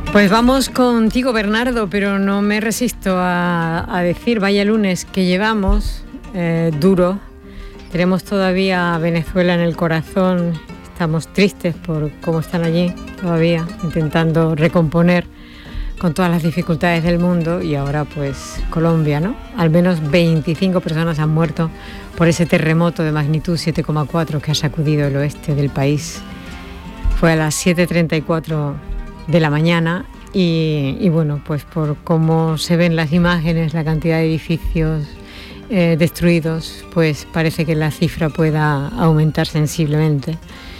Pues vamos contigo, Bernardo, pero no me resisto a decir, vaya lunes que llevamos, duro. Tenemos todavía a Venezuela en el corazón, estamos tristes por cómo están allí todavía, intentando recomponer con todas las dificultades del mundo, y ahora pues Colombia, ¿no? Al menos 25 personas han muerto por ese terremoto de magnitud 7,4 que ha sacudido el oeste del país. Fue a las 7:34 de la mañana y bueno, pues por cómo se ven las imágenes, la cantidad de edificios destruidos, pues parece que la cifra pueda aumentar sensiblemente.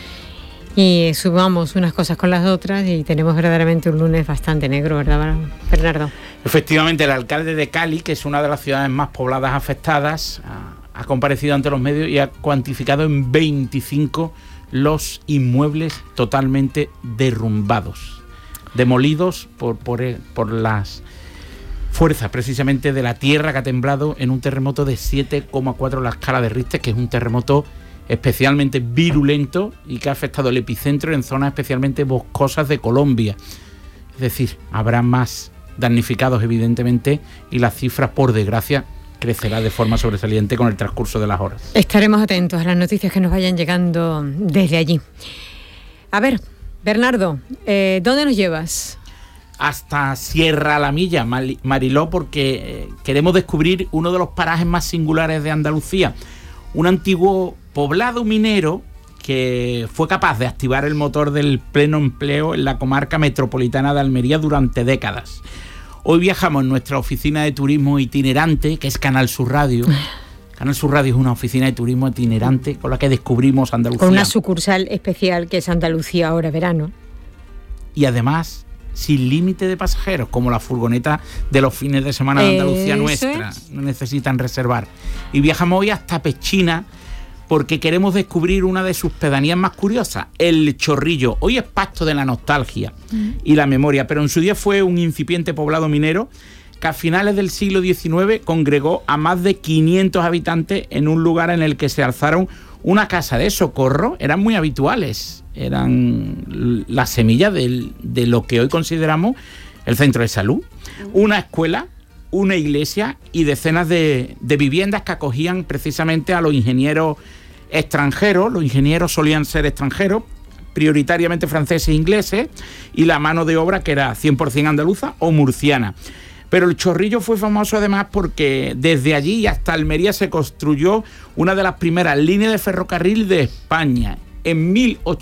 Y sumamos unas cosas con las otras y tenemos verdaderamente un lunes bastante negro, ¿verdad, Bernardo? Efectivamente, el alcalde de Cali, que es una de las ciudades más pobladas afectadas, ha comparecido ante los medios y ha cuantificado en 25 los inmuebles totalmente derrumbados, demolidos por las fuerzas precisamente de la tierra que ha temblado en un terremoto de 7,4 la escala de Richter, que es un terremoto especialmente virulento y que ha afectado el epicentro en zonas especialmente boscosas de Colombia. Es decir, habrá más damnificados evidentemente y las cifras, por desgracia, crecerá de forma sobresaliente con el transcurso de las horas. Estaremos atentos a las noticias que nos vayan llegando desde allí. A ver, Bernardo, ¿dónde nos llevas? Hasta Sierra La Milla, Mariló, porque queremos descubrir uno de los parajes más singulares de Andalucía. Un antiguo poblado minero que fue capaz de activar el motor del pleno empleo en la comarca metropolitana de Almería durante décadas. Hoy viajamos en nuestra oficina de turismo itinerante, que es Canal Sur Radio. Canal Sur Radio es una oficina de turismo itinerante con la que descubrimos Andalucía. Con una sucursal especial que es Andalucía ahora verano. Y además, sin límite de pasajeros, como la furgoneta de los fines de semana de Andalucía nuestra. No necesitan reservar. Y viajamos hoy hasta Pechina porque queremos descubrir una de sus pedanías más curiosas, El Chorrillo. Hoy es pasto de la nostalgia y la memoria, pero en su día fue un incipiente poblado minero que a finales del siglo XIX congregó a más de 500 habitantes en un lugar en el que se alzaron una casa de socorro. Eran muy habituales, eran la semilla de lo que hoy consideramos el centro de salud, una escuela, una iglesia y decenas de viviendas que acogían precisamente a los ingenieros extranjeros. Los ingenieros solían ser extranjeros, prioritariamente franceses e ingleses, y la mano de obra que era 100% andaluza o murciana. Pero el Chorrillo fue famoso además porque desde allí hasta Almería se construyó una de las primeras líneas de ferrocarril de España. En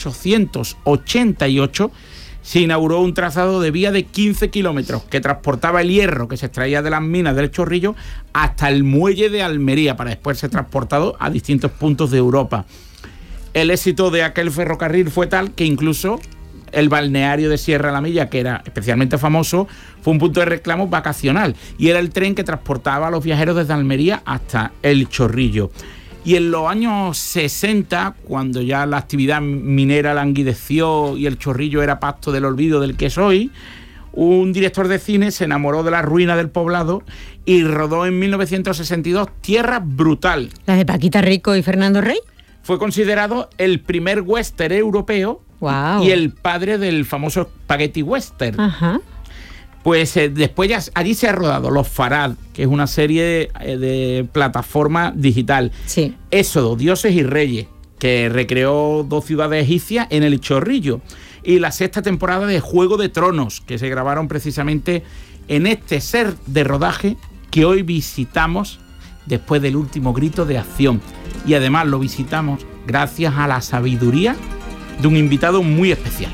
1888 se inauguró un trazado de vía de 15 kilómetros que transportaba el hierro que se extraía de las minas del Chorrillo hasta el muelle de Almería para después ser transportado a distintos puntos de Europa. El éxito de aquel ferrocarril fue tal que incluso el balneario de Sierra La Milla, que era especialmente famoso, fue un punto de reclamo vacacional y era el tren que transportaba a los viajeros desde Almería hasta el Chorrillo. Y en los años 60, cuando ya la actividad minera languideció y el Chorrillo era pasto del olvido del que es hoy, un director de cine se enamoró de la ruina del poblado y rodó en 1962 Tierra Brutal. ¿La de Paquita Rico y Fernando Rey? Fue considerado el primer western europeo. Wow. Y el padre del famoso spaghetti western. Ajá. Pues después ya allí se ha rodado Los Farad, que es una serie de plataforma digital. Sí. Éxodo, Dioses y Reyes, que recreó 2 ciudades egipcias en el Chorrillo. Y la 6ª temporada de Juego de Tronos, que se grabaron precisamente en este set de rodaje que hoy visitamos después del último grito de acción. Y además lo visitamos gracias a la sabiduría de un invitado muy especial.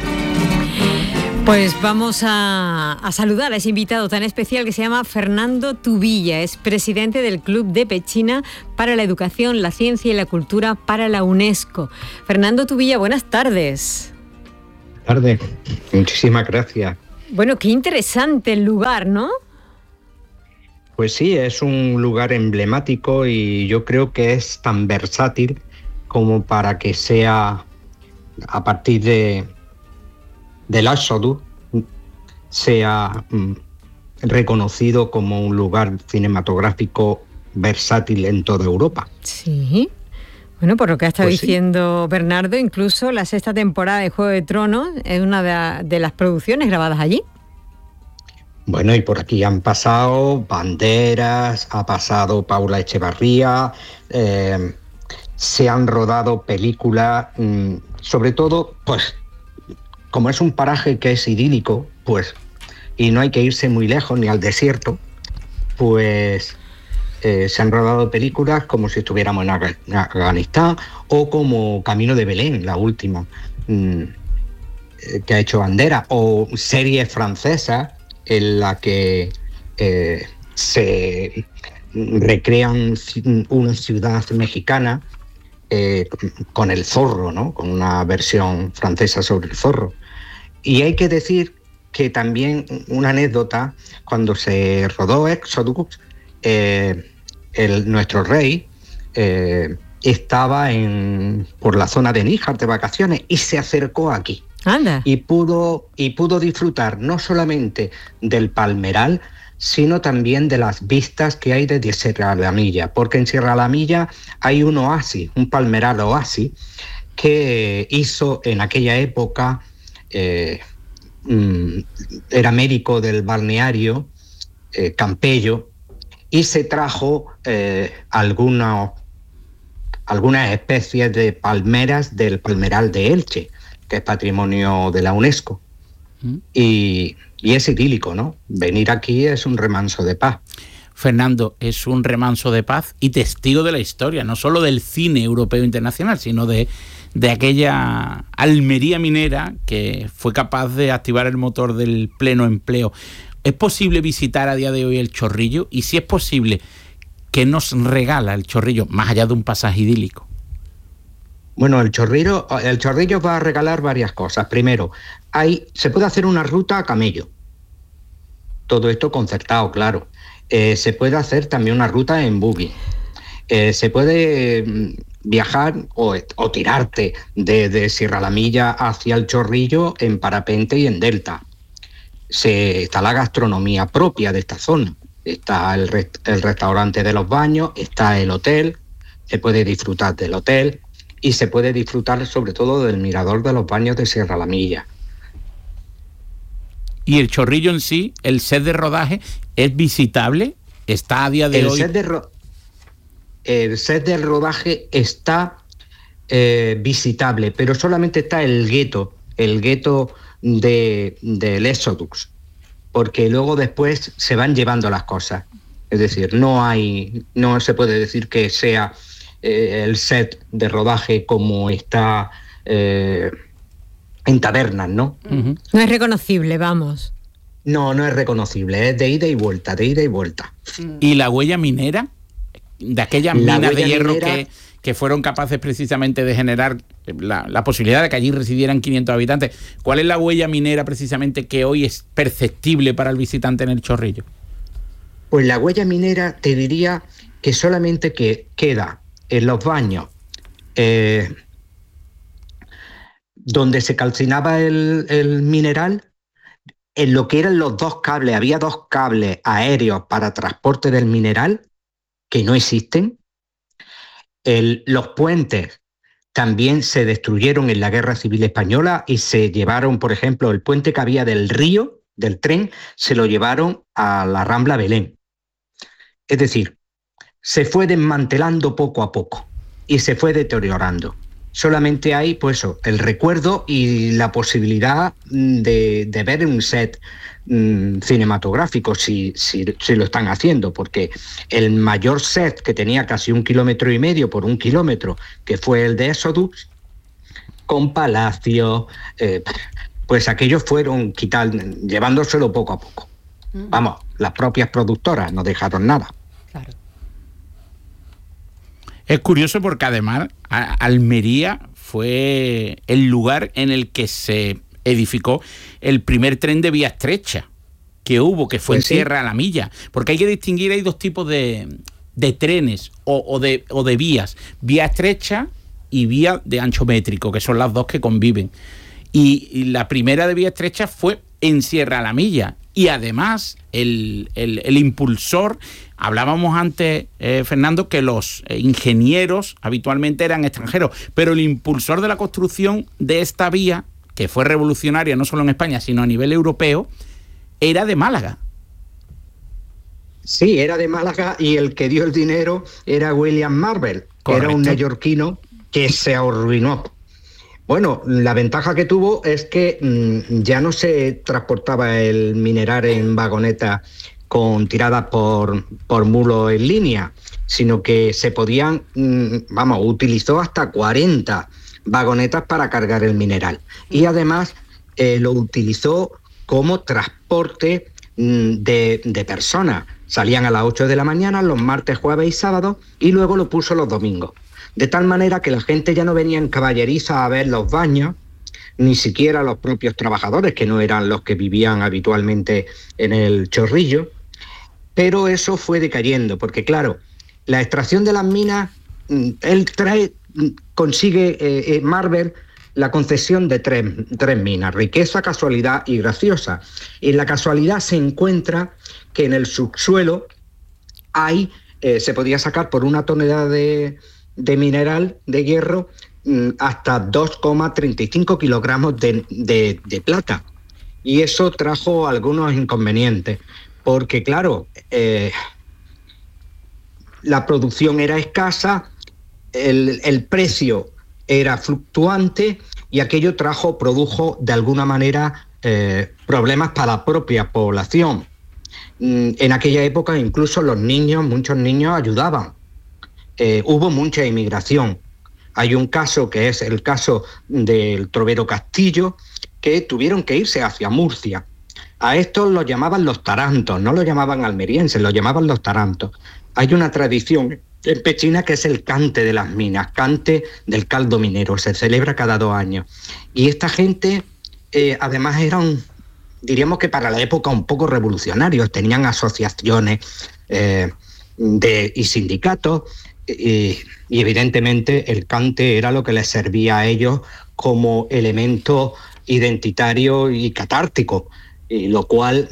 Pues vamos a saludar a ese invitado tan especial que se llama Fernando Tubilla. Es presidente del Club de Pechina para la Educación, la Ciencia y la Cultura para la UNESCO. Fernando Tubilla, buenas tardes. Buenas tardes, muchísimas gracias. Bueno, qué interesante el lugar, ¿no? Pues sí, es un lugar emblemático y yo creo que es tan versátil como para que sea, a partir del éxodo, sea reconocido como un lugar cinematográfico versátil en toda Europa. Sí. Bueno, por lo que ha estado Pues sí. diciendo Bernardo, incluso la 6ª temporada de Juego de Tronos es una de las producciones grabadas allí. Bueno, y por aquí han pasado Banderas, ha pasado Paula Echevarría, se han rodado películas, sobre todo, pues, como es un paraje que es idílico, pues, y no hay que irse muy lejos ni al desierto, pues se han rodado películas como si estuviéramos en Afganistán o como Camino de Belén, la última que ha hecho Banderas, o series francesas en la que se recrean una ciudad mexicana con el zorro, ¿no? Con una versión francesa sobre el zorro. Y hay que decir que también una anécdota, cuando se rodó Éxodus, nuestro rey estaba por la zona de Níjar de vacaciones y se acercó aquí. Anda. Y pudo disfrutar no solamente del Palmeral, sino también de las vistas que hay desde Sierra La Milla, porque en Sierra La Milla hay un oasis, un palmeral oasis, que hizo en aquella época, era médico del balneario Campello, y se trajo algunas especies de palmeras del Palmeral de Elche, que es patrimonio de la UNESCO. Y es idílico, ¿no? Venir aquí es un remanso de paz. Fernando, es un remanso de paz y testigo de la historia, no solo del cine europeo internacional, sino de aquella Almería minera que fue capaz de activar el motor del pleno empleo. ¿Es posible visitar a día de hoy el Chorrillo? Y si es posible, ¿qué nos regala el Chorrillo, más allá de un pasaje idílico? Bueno, el Chorrillo va a regalar varias cosas. Primero, se puede hacer una ruta a camello. Todo esto concertado, claro. Se puede hacer también una ruta en buggy. Se puede viajar o tirarte desde Sierra La Milla hacia el Chorrillo en parapente y en delta. Está la gastronomía propia de esta zona. Está el restaurante de los baños, está el hotel, se puede disfrutar del hotel y se puede disfrutar sobre todo del mirador de los baños de Sierra La Milla. ¿Y el Chorrillo en sí, el set de rodaje, es visitable? ¿Está a día de hoy? El set de rodaje está visitable, pero solamente está el gueto del Éxodus, porque luego después se van llevando las cosas. Es decir, no se puede decir que sea el set de rodaje como está en tabernas, ¿no? Uh-huh. No es reconocible, vamos. No es reconocible, es de ida y vuelta, ¿Y la huella minera? De aquellas minas de hierro que fueron capaces precisamente de generar la posibilidad de que allí residieran 500 habitantes. ¿Cuál es la huella minera precisamente que hoy es perceptible para el visitante en el Chorrillo? Pues la huella minera te diría que solamente queda en los baños donde se calcinaba el mineral, en lo que eran los dos cables. Había dos cables aéreos para transporte del mineral que no existen. Los puentes también se destruyeron en la Guerra Civil Española y se llevaron, por ejemplo, el puente que había del río, del tren, se lo llevaron a la Rambla Belén. Es decir, se fue desmantelando poco a poco y se fue deteriorando. Solamente hay, pues eso, el recuerdo y la posibilidad de ver un set cinematográfico si lo están haciendo, porque el mayor set, que tenía casi 1,5 kilómetros por 1 kilómetro, que fue el de Éxodus, con palacio, pues aquellos fueron llevándoselo poco a poco. Vamos, las propias productoras no dejaron nada. Claro. Es curioso porque además Almería fue el lugar en el que se edificó el primer tren de vía estrecha que hubo, que fue en Sierra La Milla. Porque hay que distinguir, hay dos tipos de trenes o de vías: vía estrecha y vía de ancho métrico, que son las dos que conviven. Y la primera de vía estrecha fue en Sierra La Milla. Y además, el impulsor, hablábamos antes, Fernando, que los ingenieros habitualmente eran extranjeros, pero el impulsor de la construcción de esta vía, que fue revolucionaria no solo en España, sino a nivel europeo, era de Málaga. Sí, era de Málaga, y el que dio el dinero era William Marvel, que era un neoyorquino que se arruinó. Bueno, la ventaja que tuvo es que ya no se transportaba el mineral en vagonetas con tiradas por mulo en línea, sino que se podían, utilizó hasta 40 vagonetas para cargar el mineral. Y además lo utilizó como transporte de personas. Salían a las 8 de la mañana los martes, jueves y sábados, y luego lo puso los domingos. De tal manera que la gente ya no venía en caballeriza a ver los baños, ni siquiera los propios trabajadores, que no eran los que vivían habitualmente en el Chorrillo. Pero eso fue decayendo, porque claro, la extracción de las minas, consigue Marvel la concesión de tres minas: Riqueza, Casualidad y Graciosa. Y en la Casualidad se encuentra que en el subsuelo se podía sacar por una tonelada de mineral de hierro hasta 2,35 kilogramos de plata. Y eso trajo algunos inconvenientes, porque claro, la producción era escasa, el precio era fluctuante, y aquello produjo de alguna manera problemas para la propia población. En aquella época incluso muchos niños ayudaban. Hubo mucha inmigración. Hay un caso que es el caso del Trovero Castillo, que tuvieron que irse hacia Murcia. A estos los llamaban los tarantos, no los llamaban almerienses, los llamaban los tarantos. Hay una tradición en Pechina que es el cante de las minas, cante del caldo minero, se celebra cada 2 años. Y esta gente además eran, diríamos que para la época, un poco revolucionarios, tenían asociaciones y sindicatos, y evidentemente el cante era lo que les servía a ellos como elemento identitario y catártico, y lo cual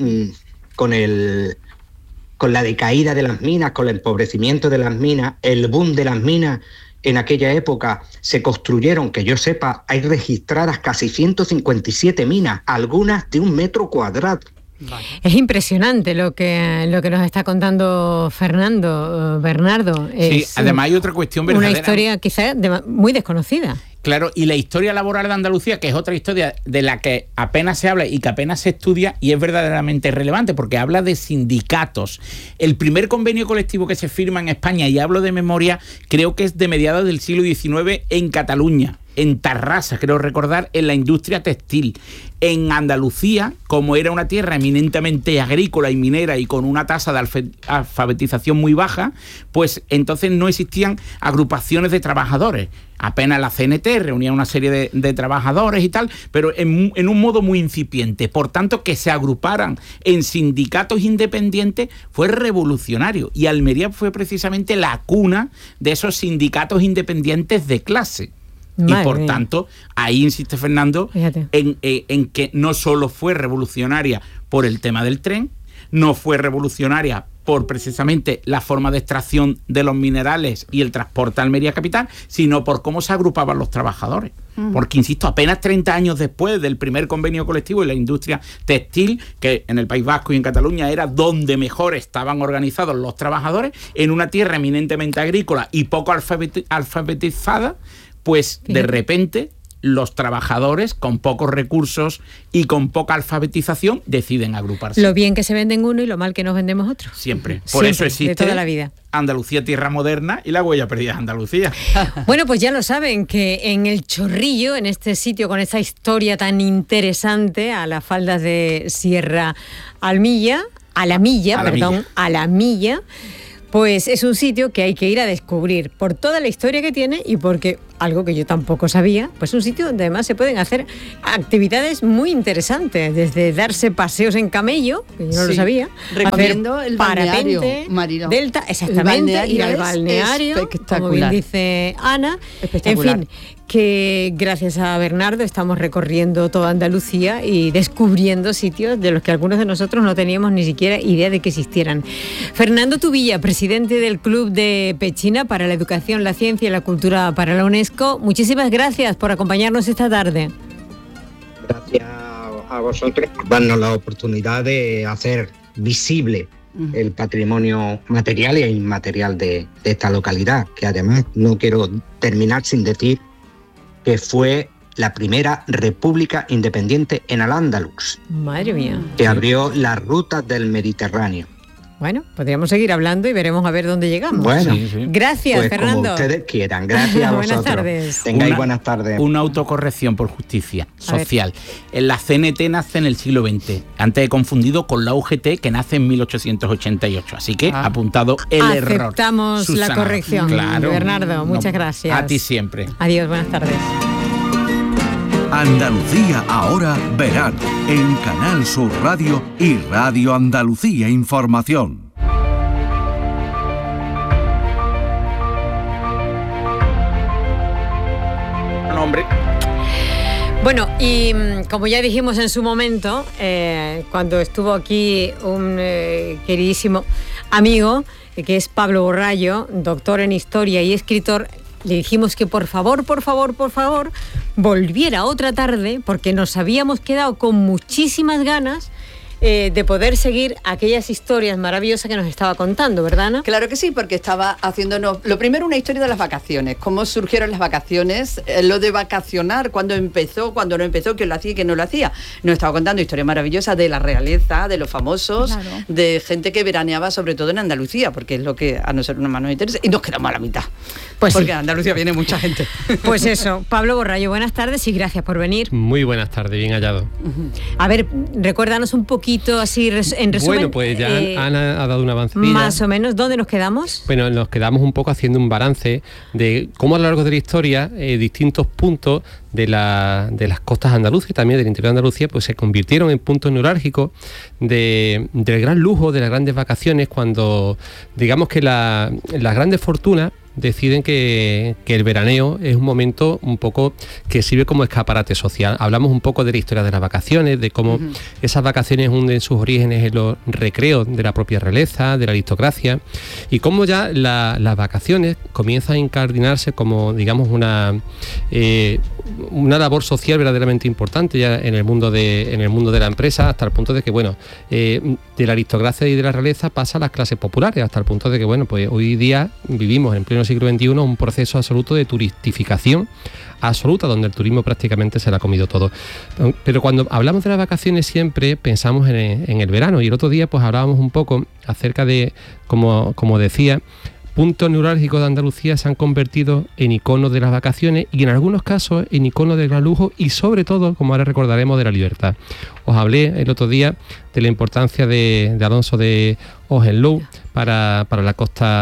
con la decaída de las minas, con el empobrecimiento de las minas, el boom de las minas, en aquella época se construyeron, que yo sepa, hay registradas casi 157 minas, algunas de 1 metro cuadrado. Vale. Es impresionante lo que nos está contando Bernardo. Sí, además hay otra cuestión verdadera. Una historia quizás muy desconocida. Claro, y la historia laboral de Andalucía, que es otra historia de la que apenas se habla y que apenas se estudia, y es verdaderamente relevante porque habla de sindicatos. El primer convenio colectivo que se firma en España, y hablo de memoria, creo que es de mediados del siglo XIX en Cataluña, en Tarrasa, creo recordar, en la industria textil. En Andalucía, como era una tierra eminentemente agrícola y minera y con una tasa de alfabetización muy baja, pues entonces no existían agrupaciones de trabajadores. Apenas la CNT reunía una serie de trabajadores y tal, pero en un modo muy incipiente. Por tanto, que se agruparan en sindicatos independientes fue revolucionario. Y Almería fue precisamente la cuna de esos sindicatos independientes de clase. Madre y por tanto, ahí insiste Fernando en que no solo fue revolucionaria por el tema del tren, no fue revolucionaria por precisamente la forma de extracción de los minerales y el transporte a Almería capital, sino por cómo se agrupaban los trabajadores. Porque, insisto, apenas 30 años después del primer convenio colectivo en la industria textil, que en el País Vasco y en Cataluña era donde mejor estaban organizados los trabajadores, en una tierra eminentemente agrícola y poco alfabetizada, pues de repente los trabajadores con pocos recursos y con poca alfabetización deciden agruparse. Lo bien que se venden uno y lo mal que nos vendemos otro. Siempre. Por eso existe de toda la vida. Andalucía Tierra Moderna y la huella perdida de Andalucía. Bueno, pues ya lo saben, que en el Chorrillo, en este sitio con esta historia tan interesante, a las faldas de Sierra a la Milla, pues es un sitio que hay que ir a descubrir por toda la historia que tiene y porque, algo que yo tampoco sabía, pues un sitio donde además se pueden hacer actividades muy interesantes, desde darse paseos en camello, que yo no lo sabía, recomiendo el balneario, parapente, delta, exactamente, ir al balneario, como bien dice Ana, en fin, que gracias a Bernardo estamos recorriendo toda Andalucía y descubriendo sitios de los que algunos de nosotros no teníamos ni siquiera idea de que existieran. Fernando Tubilla, presidente del Club de Pechina para la Educación, la Ciencia y la Cultura para la UNESCO, muchísimas gracias por acompañarnos esta tarde. Gracias a vosotros por darnos la oportunidad de hacer visible el patrimonio material e inmaterial de esta localidad, que además no quiero terminar sin decir que fue la primera república independiente en Al-Ándalus. Madre mía. Que abrió las rutas del Mediterráneo. Bueno, podríamos seguir hablando y veremos a ver dónde llegamos. Bueno, gracias, pues Fernando. Como ustedes quieran. Gracias a vosotros. Buenas tardes. Tengáis buenas tardes. Una autocorrección por justicia social. La CNT nace en el siglo XX, antes he confundido con la UGT, que nace en 1888. Así que apuntado el error. Aceptamos la corrección. Claro. Bernardo, muchas gracias. A ti siempre. Adiós, buenas tardes. Andalucía ahora verano, en Canal Sur Radio y Radio Andalucía Información. Nombre. Bueno, y como ya dijimos en su momento, cuando estuvo aquí un queridísimo amigo, que es Pablo Borrallo, doctor en Historia y escritor, le dijimos que por favor, volviera otra tarde, porque nos habíamos quedado con muchísimas ganas de poder seguir aquellas historias maravillosas que nos estaba contando, ¿verdad, Ana? Claro que sí, porque estaba haciéndonos, lo primero, una historia de las vacaciones, cómo surgieron las vacaciones, lo de vacacionar, cuándo empezó, cuándo no empezó, quién lo hacía y quién no lo hacía. Nos estaba contando historias maravillosas de la realeza, de los famosos, claro, de gente que veraneaba sobre todo en Andalucía, porque es lo que a nosotros más nos interesa, y nos quedamos a la mitad, pues porque sí, en Andalucía viene mucha gente. Pues eso, Pablo Borrallo, buenas tardes y gracias por venir. Muy buenas tardes, bien hallado. A ver, recuérdanos un poquito así en resumen. Bueno, pues ya Ana ha dado un avance. Más o menos, ¿dónde nos quedamos? Bueno, nos quedamos un poco haciendo un balance de cómo a lo largo de la historia distintos puntos de las costas andaluzas y también del interior de Andalucía pues se convirtieron en puntos neurálgicos del gran lujo, de las grandes vacaciones, cuando digamos que las grandes fortunas deciden que el veraneo es un momento un poco que sirve como escaparate social. Hablamos un poco de la historia de las vacaciones, de cómo esas vacaciones hunden sus orígenes en los recreos de la propia realeza, de la aristocracia, y cómo ya las vacaciones comienzan a incardinarse como, digamos, una labor social verdaderamente importante ya en el mundo de la empresa, hasta el punto de que, bueno, de la aristocracia y de la realeza pasa a las clases populares, hasta el punto de que, bueno, pues hoy día vivimos en pleno siglo XXI un proceso absoluto de turistificación absoluta, donde el turismo prácticamente se lo ha comido todo. Pero cuando hablamos de las vacaciones siempre pensamos en el verano, y el otro día pues hablábamos un poco acerca de, como decía, puntos neurálgicos de Andalucía se han convertido en iconos de las vacaciones y en algunos casos en iconos del gran lujo y sobre todo, como ahora recordaremos, de la libertad. Os hablé el otro día de la importancia de Alonso de Hohenlohe para la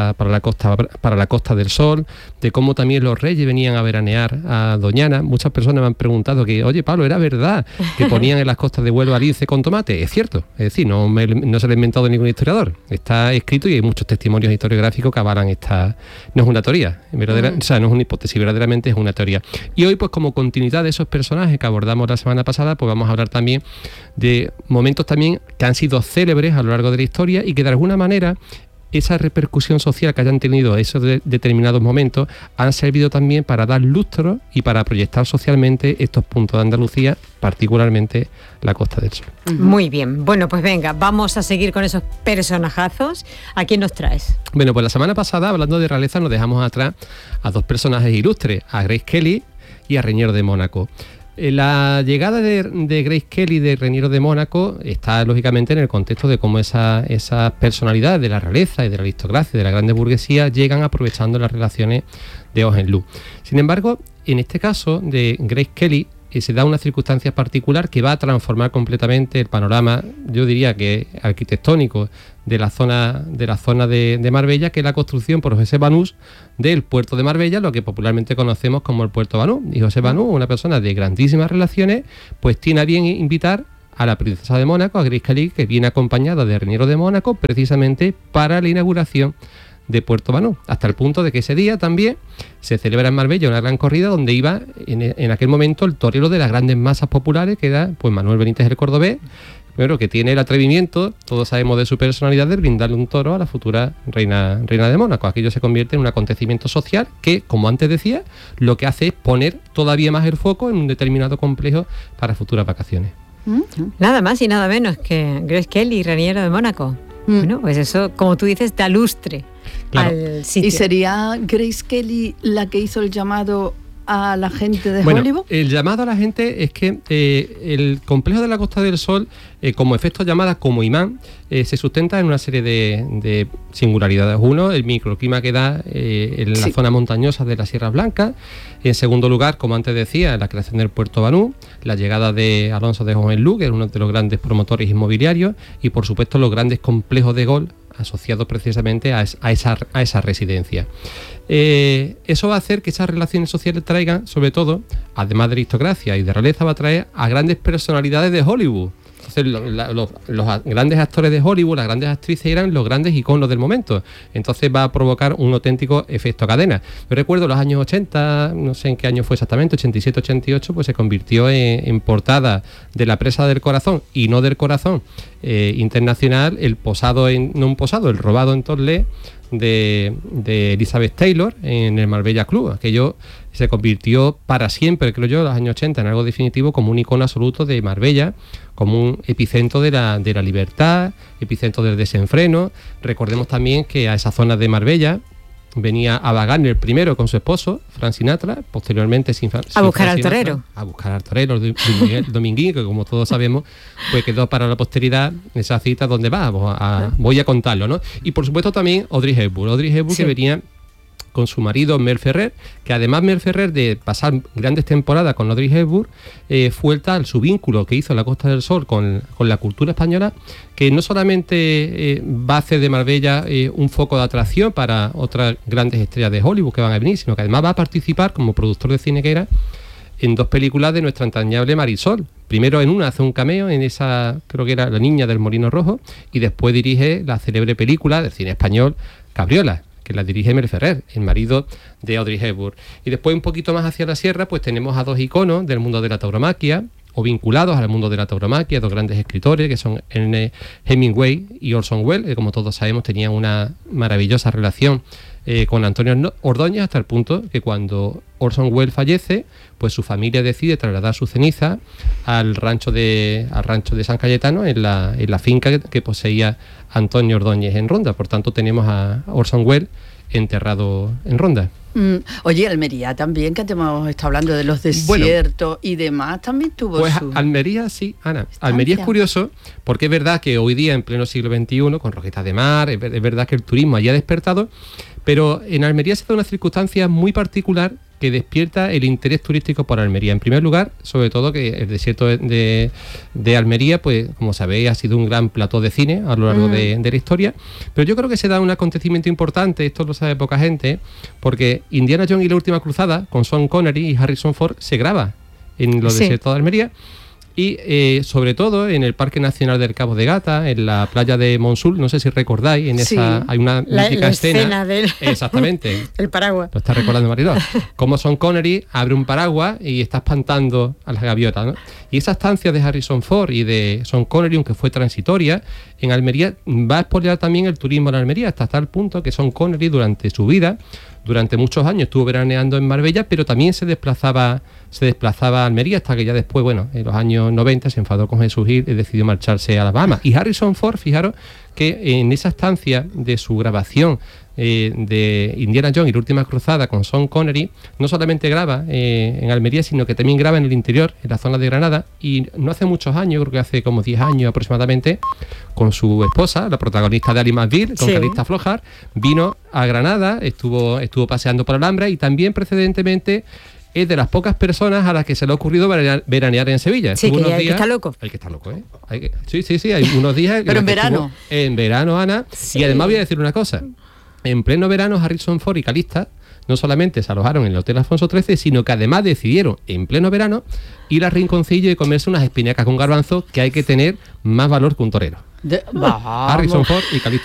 Costa del Sol, de cómo también los reyes venían a veranear a Doñana. Muchas personas me han preguntado que, oye, Pablo, ¿era verdad que ponían en las costas de Huelva lince con tomate? Es cierto, es decir, no se lo ha inventado ningún historiador, está escrito y hay muchos testimonios historiográficos que avalan esta. No es una teoría, o sea, no es una hipótesis, verdaderamente es una teoría. Y hoy, pues como continuidad de esos personajes que abordamos la semana pasada, pues vamos a hablar también de momentos también que han sido célebres a lo largo de la historia y que de alguna manera esa repercusión social que hayan tenido esos determinados momentos han servido también para dar lustro y para proyectar socialmente estos puntos de Andalucía, particularmente la Costa del Sol. Muy bien, bueno, pues venga, vamos a seguir con esos personajazos. ¿A quién nos traes? Bueno, pues la semana pasada, hablando de realeza, nos dejamos atrás a dos personajes ilustres, a Grace Kelly y a Reñero de Mónaco. La llegada de Grace Kelly de Reñero de Mónaco está lógicamente en el contexto de cómo esas personalidades de la realeza y de la aristocracia y de la grande burguesía llegan aprovechando las relaciones de Hohenlohe. Sin embargo, en este caso de Grace Kelly se da una circunstancia particular que va a transformar completamente el panorama, yo diría que arquitectónico, de la zona de Marbella, que es la construcción por José Banús del puerto de Marbella, lo que popularmente conocemos como el puerto Banús. Y José Banús, una persona de grandísimas relaciones, pues tiene a bien invitar a la princesa de Mónaco, a Grace Kelly, que viene acompañada de Reñero de Mónaco, precisamente para la inauguración de Puerto Banús, hasta el punto de que ese día también se celebra en Marbella una gran corrida donde iba en aquel momento el torero de las grandes masas populares, que era pues Manuel Benítez el Cordobés, pero que tiene el atrevimiento, todos sabemos de su personalidad, de brindarle un toro a la futura reina de Mónaco. Aquello se convierte en un acontecimiento social que, como antes decía, lo que hace es poner todavía más el foco en un determinado complejo para futuras vacaciones. Nada más y nada menos que Grace Kelly, reina de Mónaco. Bueno, pues eso, como tú dices, da lustre al sitio. ¿Y sería Grace Kelly la que hizo el llamado a la gente de bueno, Hollywood? El llamado a la gente es que el complejo de la Costa del Sol, como efecto llamada, como imán, se sustenta en una serie de singularidades. Uno, el microclima que da en la zona montañosa de las Sierras Blancas. En segundo lugar, como antes decía, la creación del Puerto Banús, la llegada de Alonso de Hohenlohe, que es uno de los grandes promotores inmobiliarios, y por supuesto los grandes complejos de golf asociados precisamente a esa residencia. Eso va a hacer que esas relaciones sociales traigan, sobre todo, además de aristocracia y de realeza, va a traer a grandes personalidades de Hollywood. Entonces los grandes actores de Hollywood, las grandes actrices eran los grandes iconos del momento. Entonces va a provocar un auténtico efecto cadena. Yo recuerdo los años 80, no sé en qué año fue exactamente, 87, 88, pues se convirtió en portada de la Presa del Corazón, y no del Corazón internacional, el robado en Torlé de Elizabeth Taylor en el Marbella Club. Aquello se convirtió para siempre, creo yo, en los años 80 en algo definitivo, como un icono absoluto de Marbella, como un epicentro de la libertad, epicentro del desenfreno. Recordemos también que a esa zona de Marbella venía a Wagner primero con su esposo, Frank Sinatra, posteriormente a buscar al torero. A buscar al torero, Dominguín, que como todos sabemos, pues quedó para la posteridad esa cita donde voy a contarlo, ¿no? Y por supuesto también Audrey Hepburn, sí, que venía con su marido Mel Ferrer, que además Mel Ferrer, de pasar grandes temporadas con Audrey Hepburn, fue tal su vínculo que hizo en la Costa del Sol con la cultura española, que no solamente va a hacer de Marbella un foco de atracción para otras grandes estrellas de Hollywood que van a venir, sino que además va a participar como productor de cine que era en 2 películas de nuestra entrañable Marisol. Primero en una hace un cameo en esa, creo que era La Niña del Molino Rojo, y después dirige la célebre película del cine español Cabriolas, que la dirige Mel Ferrer, el marido de Audrey Hepburn. Y después, un poquito más hacia la sierra, pues tenemos a 2 iconos del mundo de la tauromaquia, o vinculados al mundo de la tauromaquia, 2 grandes escritores, que son Hemingway y Orson Welles, que como todos sabemos tenían una maravillosa relación con Antonio Ordóñez, hasta el punto que cuando Orson Welles fallece, pues su familia decide trasladar su ceniza al rancho de San Cayetano, en la finca que poseía Antonio Ordóñez en Ronda. Por tanto, tenemos a Orson Welles enterrado en Ronda. Oye, Almería también, que hemos estado hablando de los desiertos y demás, también tuvo pues su... Almería, sí, Ana. Almería es curioso, porque es verdad que hoy día, en pleno siglo XXI, con Roquetas de Mar, es verdad que el turismo haya despertado, pero en Almería se da una circunstancia muy particular que despierta el interés turístico por Almería. En primer lugar, sobre todo que el desierto de Almería, pues como sabéis, ha sido un gran plató de cine a lo largo de la historia, pero yo creo que se da un acontecimiento importante, esto lo sabe poca gente, porque Indiana Jones y la última cruzada, con Sean Connery y Harrison Ford, se graba en los desiertos de Almería. Y sobre todo en el Parque Nacional del Cabo de Gata, en la playa de Monsul, no sé si recordáis, en esa hay una mítica escena del exactamente, el paraguas. Lo está recordando Mariló. Como Sean Connery abre un paraguas y está espantando a las gaviotas, ¿no? Y esa estancia de Harrison Ford y de Sean Connery, aunque fue transitoria, en Almería va a expoliar también el turismo en Almería, hasta tal punto que Sean Connery durante su vida, durante muchos años estuvo veraneando en Marbella, pero también se desplazaba a Almería, hasta que ya después, en los años 90 se enfadó con Jesús Gil y decidió marcharse a las Bahamas. Y Harrison Ford, fijaros que en esa estancia de su grabación de Indiana Jones y la última cruzada con Sean Connery, no solamente graba en Almería, sino que también graba en el interior, en la zona de Granada, y no hace muchos años, creo que hace como 10 años aproximadamente, con su esposa, la protagonista de Ali McBeal, con Calista Flojar, vino a Granada, estuvo paseando por Alhambra, y también precedentemente es de las pocas personas a las que se le ha ocurrido veranear en Sevilla. Sí, que hay que estar loco. Hay que estar loco, ¿eh? Sí, hay unos días... Pero en verano. En verano, Ana. Sí. Y además voy a decir una cosa. En pleno verano, Harrison Ford y Calista no solamente se alojaron en el Hotel Alfonso XIII, sino que además decidieron, en pleno verano, ir a Rinconcillo y comerse unas espinacas con garbanzo, que hay que tener más valor que un torero. Harrison Ford y Calista